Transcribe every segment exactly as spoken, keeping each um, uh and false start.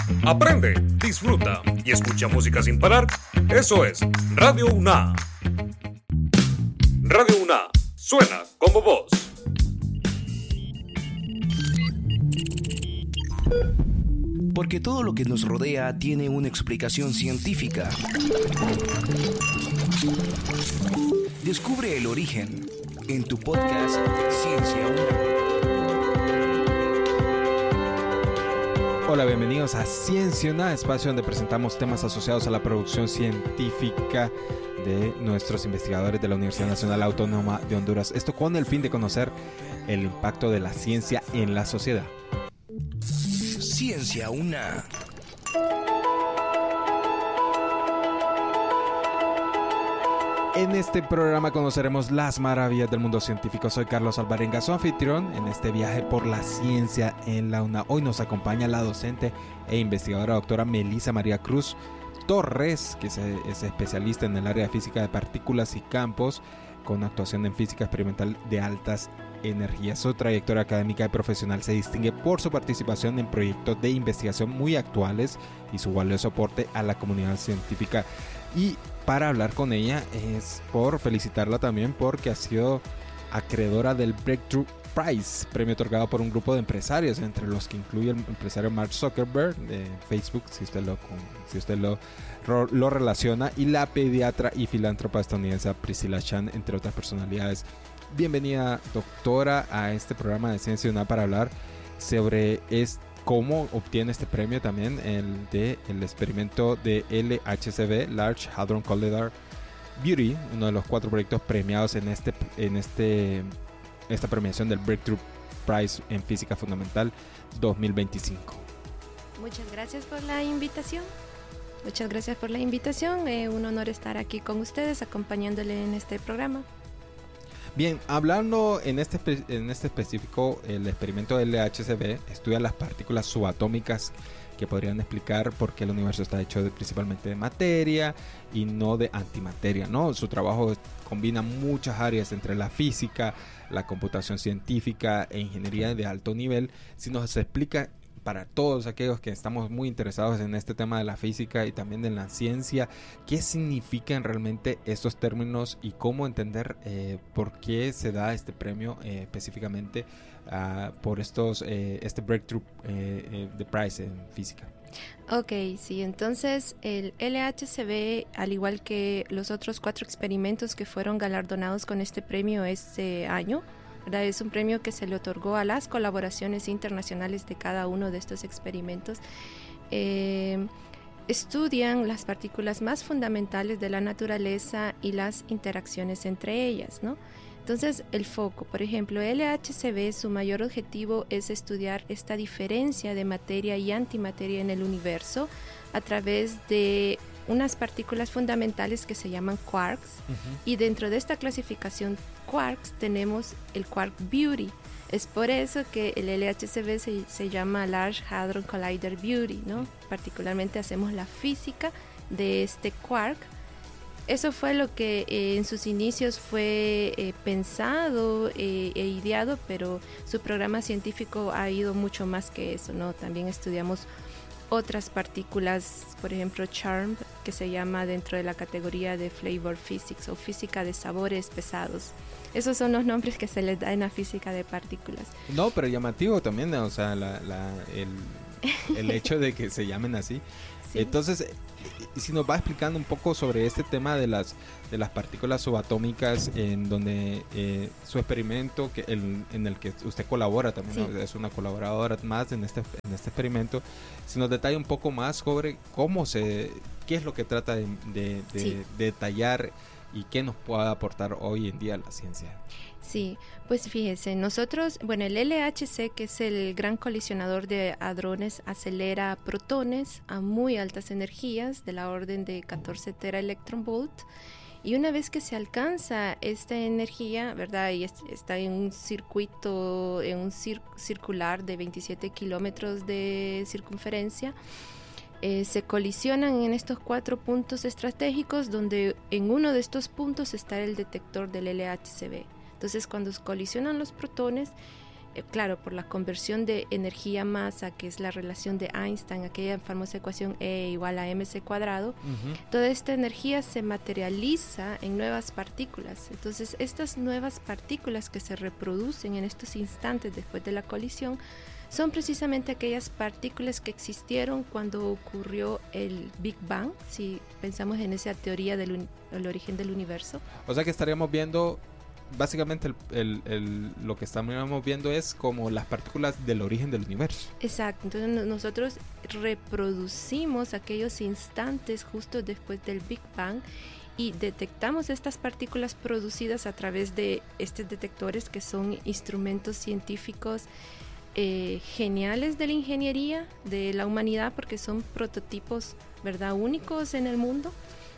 Aprende, disfruta y escucha música sin parar. Eso es Radio UNA. Radio UNA, suena como vos. Porque todo lo que nos rodea tiene una explicación científica. Descubre el origen en tu podcast Ciencia UNA. Hola, bienvenidos a Ciencia UNA, espacio donde presentamos temas asociados a la producción científica de nuestros investigadores de la Universidad Nacional Autónoma de Honduras. Esto con el fin de conocer el impacto de la ciencia en la sociedad. Ciencia UNA. En este programa conoceremos las maravillas del mundo científico. Soy Carlos Alvarenga, su anfitrión en este viaje por la ciencia en la UNA. Hoy nos acompaña la docente e investigadora doctora Melissa María Cruz Torres, que es especialista en el área de física de partículas y campos, con actuación en física experimental de altas energías. Su trayectoria académica y profesional se distingue por su participación en proyectos de investigación muy actuales y su valioso aporte a la comunidad científica. Y para hablar con ella es por felicitarla también porque ha sido acreedora del Breakthrough Prize, premio otorgado por un grupo de empresarios, entre los que incluye el empresario Mark Zuckerberg de Facebook, si usted lo, si usted lo, lo relaciona, y la pediatra y filántropa estadounidense Priscilla Chan, entre otras personalidades. Bienvenida, doctora, a este programa de Ciencia UNA para hablar sobre este cómo obtiene este premio también, el de el experimento de L H C B, Large Hadron Collider Beauty, uno de los cuatro proyectos premiados en este en este esta premiación del Breakthrough Prize en Física Fundamental dos mil veinticinco. Muchas gracias por la invitación. Muchas gracias por la invitación. Es eh, un honor estar aquí con ustedes, acompañándole en este programa. Bien, hablando en este, en este específico, el experimento de L H C B estudia las partículas subatómicas que podrían explicar por qué el universo está hecho de, principalmente de materia y no de antimateria, ¿no? Su trabajo combina muchas áreas entre la física, la computación científica e ingeniería de alto nivel. Si nos explica para todos aquellos que estamos muy interesados en este tema de la física y también de la ciencia, ¿qué significan realmente estos términos y cómo entender eh, por qué se da este premio eh, específicamente uh, por estos eh, este Breakthrough eh, eh, the Prize en física? Ok, sí, entonces el L H C B, al igual que los otros cuatro experimentos que fueron galardonados con este premio este año, ¿verdad? Es un premio que se le otorgó a las colaboraciones internacionales de cada uno de estos experimentos. Eh, estudian las partículas más fundamentales de la naturaleza y las interacciones entre ellas, ¿no? Entonces, el foco, por ejemplo, L H C B, su mayor objetivo es estudiar esta diferencia de materia y antimateria en el universo a través de unas partículas fundamentales que se llaman quarks, uh-huh. Y dentro de esta clasificación quarks tenemos el quark beauty. Es por eso que el L H C B se, se llama Large Hadron Collider Beauty, ¿no? Particularmente hacemos la física de este quark. Eso fue lo que eh, en sus inicios fue eh, pensado eh, e ideado, pero su programa científico ha ido mucho más que eso, ¿no? También estudiamos otras partículas, por ejemplo CHARMM, que se llama dentro de la categoría de Flavor Physics o física de sabores pesados. Esos son los nombres que se les da en la física de partículas. No, pero llamativo también, o sea, la, la, el, el hecho de que se llamen así. Sí. Entonces, si nos va explicando un poco sobre este tema de las de las partículas subatómicas, en donde eh, su experimento, que el, en el que usted colabora también, sí. ¿No? Es una colaboradora más en este en este experimento. Si nos detalla un poco más sobre cómo se, qué es lo que trata de, de, de, sí. de detallar y qué nos puede aportar hoy en día la ciencia. Sí, pues fíjese, nosotros, bueno, el L H C, que es el gran colisionador de hadrones, acelera protones a muy altas energías, de la orden de catorce tera electron volt, y una vez que se alcanza esta energía, ¿verdad? Y es, está en un circuito, en un cir- circular de veintisiete kilómetros de circunferencia, eh, se colisionan en estos cuatro puntos estratégicos, donde en uno de estos puntos está el detector del L H C B. Entonces, cuando colisionan los protones, eh, claro, por la conversión de energía-masa, que es la relación de Einstein, aquella famosa ecuación E igual a mc cuadrado, uh-huh. Toda esta energía se materializa en nuevas partículas. Entonces, estas nuevas partículas que se reproducen en estos instantes después de la colisión son precisamente aquellas partículas que existieron cuando ocurrió el Big Bang, si pensamos en esa teoría del un, el origen del universo. O sea que estaríamos viendo, básicamente el, el, el, lo que estamos viendo es como las partículas del origen del universo. Exacto, entonces nosotros reproducimos aquellos instantes justo después del Big Bang y detectamos estas partículas producidas a través de estos detectores que son instrumentos científicos Eh, geniales de la ingeniería de la humanidad, porque son prototipos, ¿verdad?, únicos en el mundo.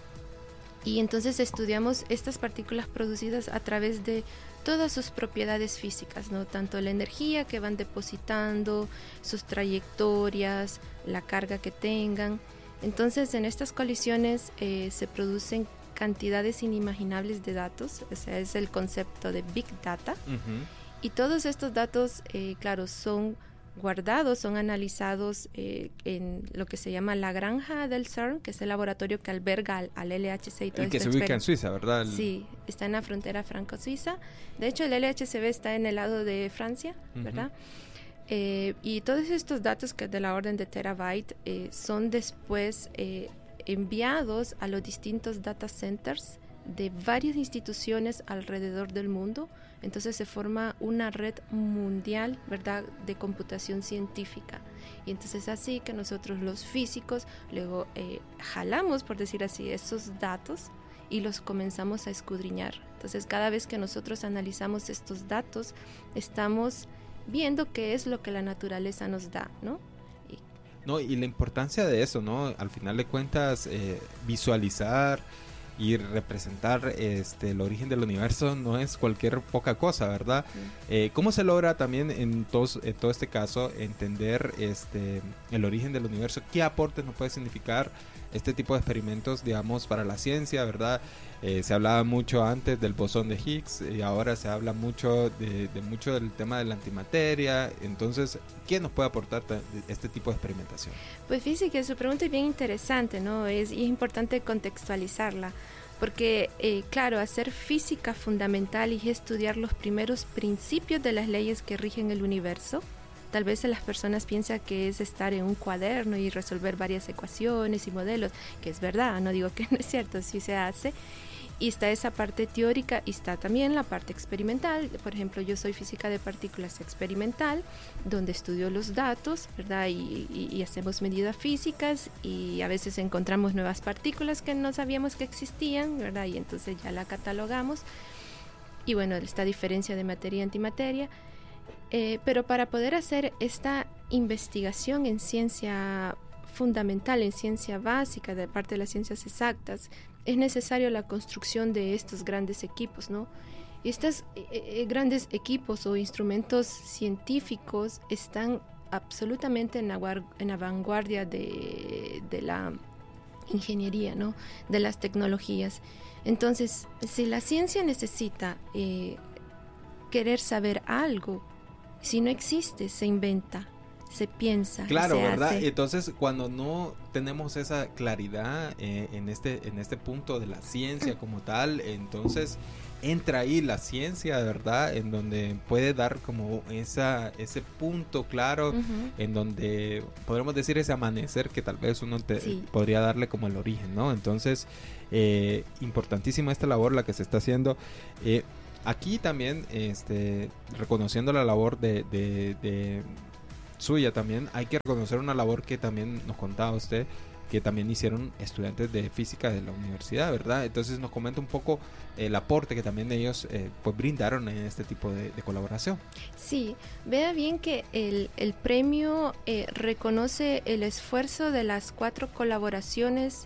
Y entonces estudiamos estas partículas producidas a través de todas sus propiedades físicas, ¿no? Tanto la energía que van depositando, sus trayectorias, la carga que tengan. Entonces, en estas colisiones eh, se producen cantidades inimaginables de datos. O sea, es el concepto de Big Data. Uh-huh. Y todos estos datos, eh, claro, son guardados, son analizados eh, en lo que se llama la granja del CERN, que es el laboratorio que alberga al, al L H C y todo. El que se ubica en Suiza, ¿verdad? El... Sí, está en la frontera franco-suiza. De hecho, el L H C B está en el lado de Francia, ¿verdad? Uh-huh. Eh, y todos estos datos, que de la orden de terabyte, eh, son después eh, enviados a los distintos data centers de varias instituciones alrededor del mundo. Entonces se forma una red mundial, ¿verdad?, de computación científica. Y entonces así que nosotros los físicos luego eh, jalamos, por decir así, esos datos y los comenzamos a escudriñar. Entonces cada vez que nosotros analizamos estos datos, estamos viendo qué es lo que la naturaleza nos da, ¿no? Y, no, y la importancia de eso, ¿no? Al final de cuentas, eh, visualizar y representar este el origen del universo no es cualquier poca cosa, ¿verdad? Sí. Eh, ¿Cómo se logra también en, tos, en todo este caso entender este el origen del universo? ¿Qué aportes nos puede significar este tipo de experimentos, digamos, para la ciencia, ¿verdad? Eh, se hablaba mucho antes del bosón de Higgs y ahora se habla mucho de, de mucho del tema de la antimateria. Entonces, ¿qué nos puede aportar este tipo de experimentación? Pues fíjese que su pregunta es bien interesante, ¿no? Es, y es importante contextualizarla, porque, eh, claro, hacer física fundamental y estudiar los primeros principios de las leyes que rigen el universo, tal vez las personas piensan que es estar en un cuaderno y resolver varias ecuaciones y modelos, que es verdad, no digo que no es cierto, sí se hace. Y está esa parte teórica y está también la parte experimental. Por ejemplo, yo soy física de partículas experimental, donde estudio los datos, ¿verdad? Y, y, y hacemos medidas físicas y a veces encontramos nuevas partículas que no sabíamos que existían, ¿verdad? Y entonces ya la catalogamos. Y bueno, esta diferencia de materia y antimateria. Eh, pero para poder hacer esta investigación en ciencia fundamental, en ciencia básica, de parte de las ciencias exactas, es necesario la construcción de estos grandes equipos, ¿no? Y estos eh, grandes equipos o instrumentos científicos están absolutamente en la, en la vanguardia de, de la ingeniería, ¿no? De las tecnologías. Entonces, si la ciencia necesita eh, querer saber algo, si no existe, se inventa, se piensa. Claro, se ¿verdad? hace. Entonces, cuando no tenemos esa claridad eh, en este en este punto de la ciencia como tal, entonces entra ahí la ciencia, ¿verdad? En donde puede dar como esa ese punto claro, uh-huh. En donde podríamos decir ese amanecer que tal vez uno te, sí. podría darle como el origen, ¿no? Entonces, eh, importantísima esta labor la que se está haciendo. Eh, aquí también, este, reconociendo la labor de, de, de suya también, hay que reconocer una labor que también nos contaba usted, que también hicieron estudiantes de física de la universidad, ¿verdad? Entonces nos comenta un poco el aporte que también ellos eh, pues brindaron en este tipo de, de colaboración. Sí, vea bien que el, el premio eh, reconoce el esfuerzo de las cuatro colaboraciones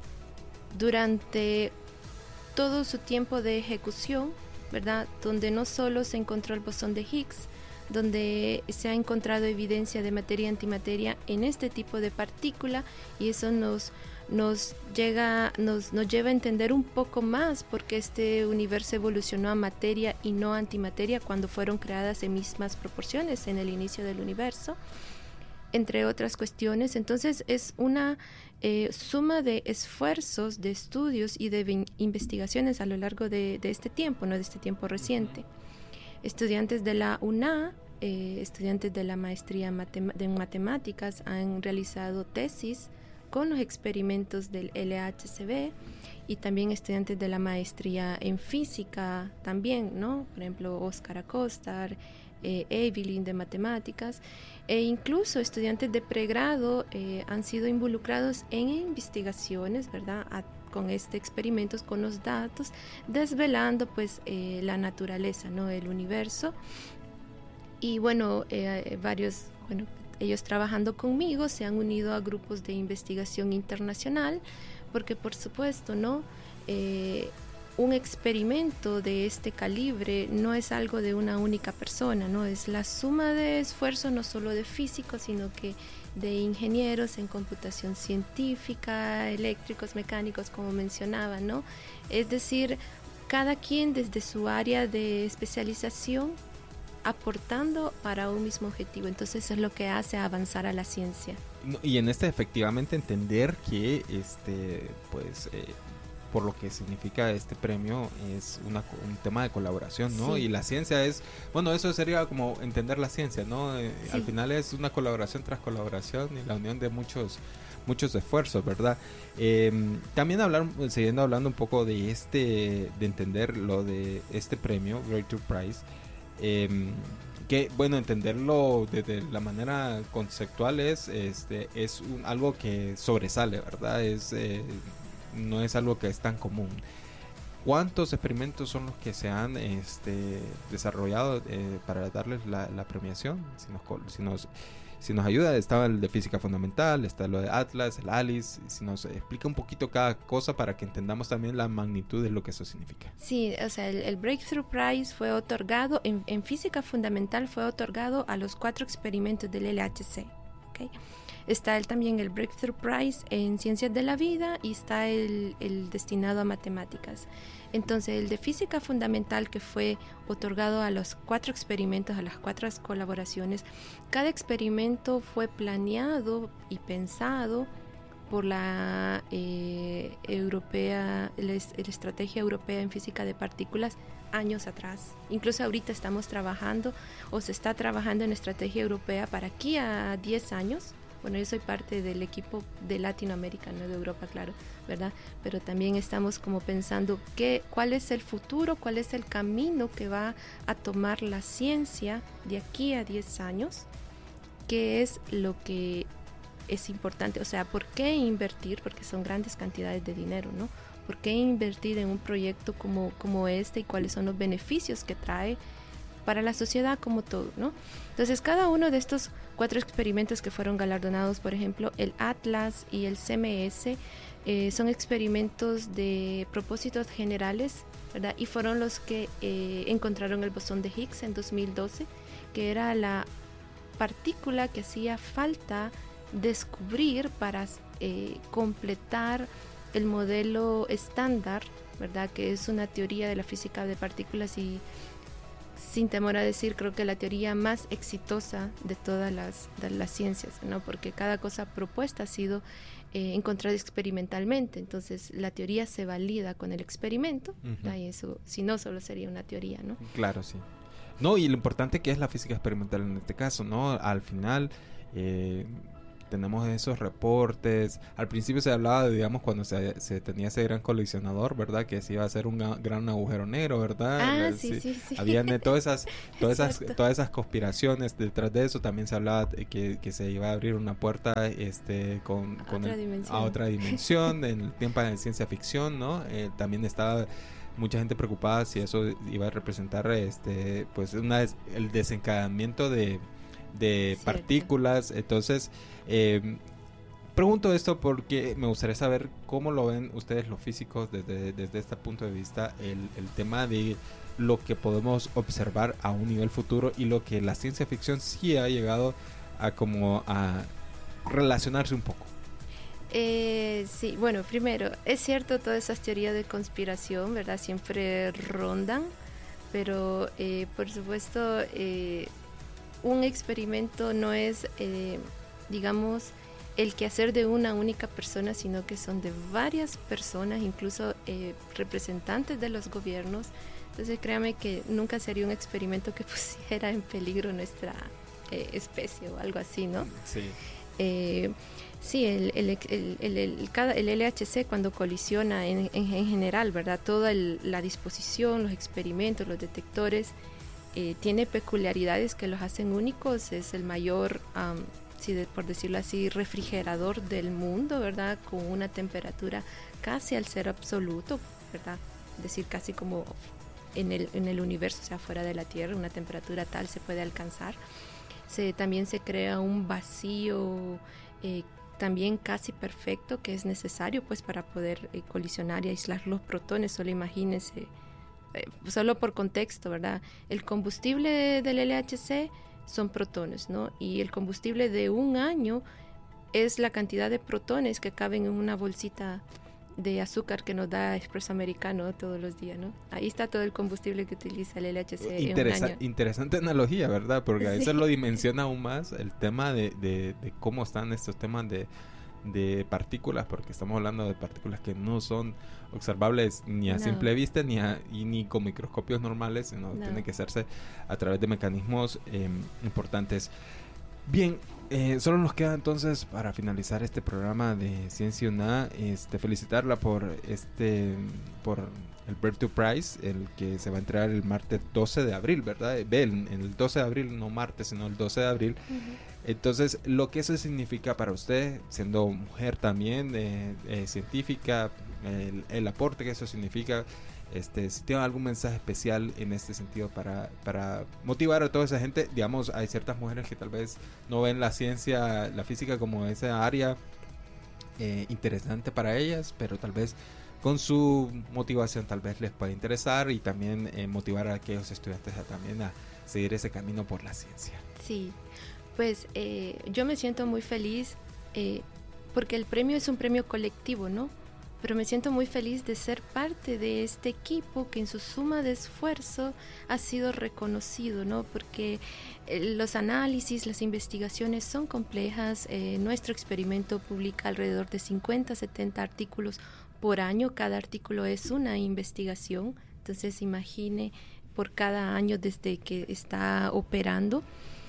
durante todo su tiempo de ejecución, ¿verdad? Donde no solo se encontró el bosón de Higgs, donde se ha encontrado evidencia de materia antimateria en este tipo de partícula, y eso nos nos llega nos, nos lleva a entender un poco más por qué este universo evolucionó a materia y no antimateria cuando fueron creadas en mismas proporciones en el inicio del universo, entre otras cuestiones. Entonces es una eh, suma de esfuerzos, de estudios y de vi- investigaciones a lo largo de, de este tiempo, no de este tiempo reciente. Estudiantes de la U N A, eh, estudiantes de la maestría matem- de matemáticas han realizado tesis con los experimentos del L H C B, y también estudiantes de la maestría en física también, ¿no? Por ejemplo, Óscar Acosta, eh, Evelyn de matemáticas, e incluso estudiantes de pregrado eh, han sido involucrados en investigaciones, ¿verdad?, a, con este experimentos, con los datos, desvelando pues eh, la naturaleza, ¿no?, el universo. Y bueno, eh, varios, bueno, ellos trabajando conmigo se han unido a grupos de investigación internacional, porque por supuesto, ¿no?, eh, un experimento de este calibre no es algo de una única persona, ¿no? Es la suma de esfuerzos no solo de físicos, sino que de ingenieros en computación científica, eléctricos, mecánicos, como mencionaba, ¿no? Es decir, cada quien desde su área de especialización aportando para un mismo objetivo. Entonces es lo que hace avanzar a la ciencia. Y en este efectivamente entender que este pues eh, por lo que significa este premio es una, un tema de colaboración, ¿no? Sí. Y la ciencia es, bueno, eso sería como entender la ciencia, ¿no? Eh, sí. Al final es una colaboración tras colaboración y la unión de muchos muchos esfuerzos, ¿verdad? Eh, también hablar, siguiendo hablando un poco de este, de entender lo de este premio, Breakthrough Prize. Eh, que bueno, entenderlo desde la manera conceptual es este es un, algo que sobresale, ¿verdad? Es eh, no es algo que es tan común. ¿Cuántos experimentos son los que se han este, desarrollado eh, para darles la, la premiación? Si nos, si nos si nos ayuda, estaba el de física fundamental, está lo de Atlas, el ALICE. Si nos explica un poquito cada cosa para que entendamos también la magnitud de lo que eso significa. Sí, o sea, el, el Breakthrough Prize fue otorgado, en, en física fundamental fue otorgado a los cuatro experimentos del L H C, ¿okay? Está el, también el Breakthrough Prize en Ciencias de la Vida, y está el, el destinado a matemáticas. Entonces, el de física fundamental, que fue otorgado a los cuatro experimentos, a las cuatro colaboraciones, cada experimento fue planeado y pensado por la eh, europea, la, la estrategia europea en física de partículas años atrás. Incluso ahorita estamos trabajando, o se está trabajando en estrategia europea para aquí a diez años. Bueno, yo soy parte del equipo de Latinoamérica, no de Europa, claro, ¿verdad? Pero también estamos como pensando qué, cuál es el futuro, cuál es el camino que va a tomar la ciencia de aquí a diez años, qué es lo que es importante, o sea, ¿por qué invertir? Porque son grandes cantidades de dinero, ¿no? ¿Por qué invertir en un proyecto como, como este, y cuáles son los beneficios que trae para la sociedad como todo, ¿no? Entonces, cada uno de estos cuatro experimentos que fueron galardonados, por ejemplo, el Atlas y el C M S, eh, son experimentos de propósitos generales, ¿verdad? Y fueron los que eh, encontraron el bosón de Higgs en dos mil doce, que era la partícula que hacía falta descubrir para eh, completar el modelo estándar, ¿verdad? Que es una teoría de la física de partículas, y sin temor a decir, creo que la teoría más exitosa de todas las, de las ciencias, ¿no? Porque cada cosa propuesta ha sido eh, encontrada experimentalmente. Entonces, la teoría se valida con el experimento, uh-huh. Y eso, si no, solo sería una teoría, ¿no? Claro, sí. No, y lo importante que es la física experimental en este caso, ¿no? Al final, eh, tenemos esos reportes. Al principio se hablaba, digamos, cuando se, se tenía ese gran colisionador, ¿verdad? Que se iba a hacer un gran agujero negro, ¿verdad? Ah, sí, sí, sí, sí. Habían todas esas, todas esas, todas esas conspiraciones. Detrás de eso también se hablaba que, que se iba a abrir una puerta, este, con, con otra el, dimensión. a otra dimensión en el tiempo de ciencia ficción, ¿no? Eh, también estaba mucha gente preocupada si eso iba a representar, este, pues, una des, el desencadenamiento de de Cierto. partículas. Entonces, eh, pregunto esto porque me gustaría saber cómo lo ven ustedes los físicos desde, desde este punto de vista, el, el tema de lo que podemos observar a un nivel futuro y lo que la ciencia ficción sí ha llegado a como a relacionarse un poco. Eh, sí, bueno, primero, es cierto, todas esas teorías de conspiración, ¿verdad? Siempre rondan, pero eh, por supuesto, eh, un experimento no es, eh, digamos, el quehacer de una única persona, sino que son de varias personas, incluso eh, representantes de los gobiernos. Entonces, créame que nunca sería un experimento que pusiera en peligro nuestra eh, especie o algo así, ¿no? Sí. Eh, sí, el, el, el, el, el, cada, el L H C cuando colisiona en, en, en general, ¿verdad? Toda el, la disposición, los experimentos, los detectores, eh, tiene peculiaridades que los hacen únicos. Es el mayor, um, sí, de, por decirlo así, refrigerador del mundo, ¿verdad? Con una temperatura casi al cero absoluto, ¿verdad? Es decir, casi como en el, en el universo, o sea, fuera de la Tierra, una temperatura tal se puede alcanzar. Se, también se crea un vacío eh, también casi perfecto que es necesario pues para poder eh, colisionar y aislar los protones. Solo imagínense, eh, solo por contexto, ¿verdad? El combustible del L H C son protones, ¿no? Y el combustible de un año es la cantidad de protones que caben en una bolsita de azúcar que nos da Expreso Americano todos los días, ¿no? Ahí está todo el combustible que utiliza el L H C Interesa- en un año. Interesante analogía, ¿verdad? Porque a Sí. eso lo dimensiona aún más el tema de, de, de cómo están estos temas de, de partículas, porque estamos hablando de partículas que no son observables ni a No. simple vista ni, a, y ni con microscopios normales, sino No. tiene que hacerse a través de mecanismos eh, importantes. Bien, eh, solo nos queda entonces para finalizar este programa de Ciencia UNA, este, felicitarla por este, por el Breakthrough Prize, el que se va a entregar el martes doce de abril, ¿verdad? Ve, el, el doce de abril, no martes, sino el doce de abril. Uh-huh. Entonces, lo que eso significa para usted, siendo mujer también, eh, eh, científica, el, el aporte que eso significa. Este, si tienen algún mensaje especial en este sentido para, para motivar a toda esa gente. Digamos, hay ciertas mujeres que tal vez no ven la ciencia, la física como esa área eh, interesante para ellas, pero tal vez con su motivación tal vez les puede interesar, y también eh, motivar a aquellos estudiantes a, también a seguir ese camino por la ciencia. Sí, pues eh, yo me siento muy feliz eh, porque el premio es un premio colectivo, ¿no? Pero me siento muy feliz de ser parte de este equipo que en su suma de esfuerzo ha sido reconocido, ¿no? Porque eh, los análisis, las investigaciones son complejas. Eh, nuestro experimento publica alrededor de cincuenta, setenta artículos por año. Cada artículo es una investigación. Entonces, imagine por cada año desde que está operando.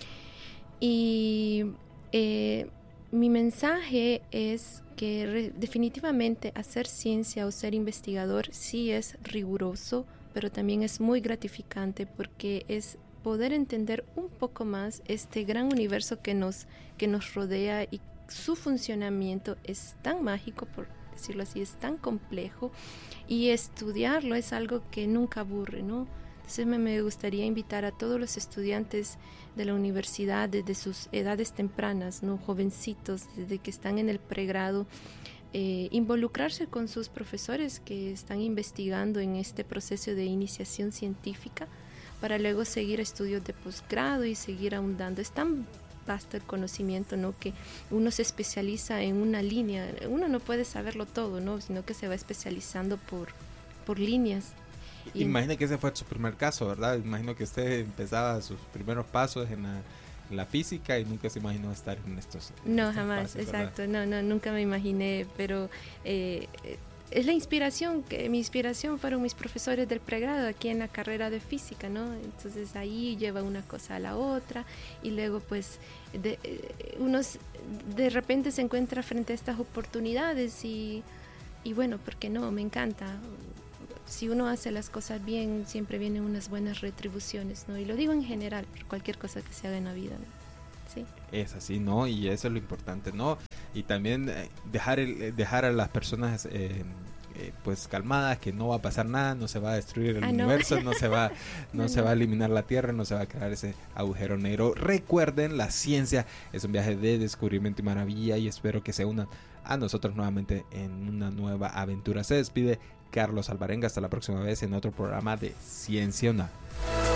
Y eh, mi mensaje es que re- definitivamente hacer ciencia o ser investigador sí es riguroso, pero también es muy gratificante porque es poder entender un poco más este gran universo que nos, que nos rodea, y su funcionamiento es tan mágico, por decirlo así, es tan complejo, y estudiarlo es algo que nunca aburre, ¿no? Entonces me, me gustaría invitar a todos los estudiantes de la universidad desde sus edades tempranas, ¿no? Jovencitos, desde que están en el pregrado, eh, involucrarse con sus profesores que están investigando en este proceso de iniciación científica, para luego seguir estudios de posgrado y seguir ahondando. Es tan vasto el conocimiento, ¿no? Que uno se especializa en una línea. Uno no puede saberlo todo, ¿no? Sino que se va especializando por, por líneas. Y Imagino que ese fue su primer caso, ¿verdad? Imagino que usted empezaba sus primeros pasos en la, en la física y nunca se imaginó estar en estos en No, estos jamás, espacios, exacto, no, no, nunca me imaginé, pero eh, es la inspiración, que mi inspiración fueron mis profesores del pregrado aquí en la carrera de física, ¿no? Entonces ahí lleva una cosa a la otra, y luego pues de, eh, uno de repente se encuentra frente a estas oportunidades y, y bueno, ¿por qué no? Me encanta. Si uno hace las cosas bien, siempre vienen unas buenas retribuciones, ¿no? Y lo digo en general, por cualquier cosa que se haga en la vida, ¿no? Sí. Es así, ¿no? Y eso es lo importante, ¿no? Y también eh, dejar el, dejar a las personas eh, eh, pues calmadas, que no va a pasar nada, no se va a destruir el ah, universo, no, no se va, no, no se va a eliminar la Tierra, no se va a crear ese agujero negro. Recuerden, la ciencia es un viaje de descubrimiento y maravilla, y espero que se unan a nosotros nuevamente en una nueva aventura. Se despide Carlos Alvarenga, hasta la próxima vez en otro programa de Ciencia UNAM.